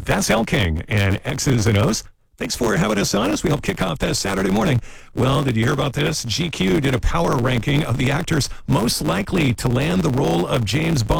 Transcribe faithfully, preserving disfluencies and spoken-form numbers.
That's El King and X's and O's. Thanks for having us on as we help kick off this Saturday morning. Well, did you hear about this? G Q did a power ranking of the actors most likely to land the role of James Bond.